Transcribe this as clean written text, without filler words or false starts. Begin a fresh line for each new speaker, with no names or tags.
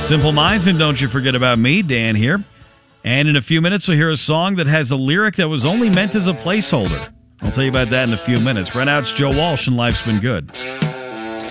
Simple Minds, and don't you forget about me, Dan here. And in a few minutes, we'll hear a song that has a lyric that was only meant as a placeholder. I'll tell you about that in a few minutes. Right now, it's Joe Walsh, and Life's Been Good.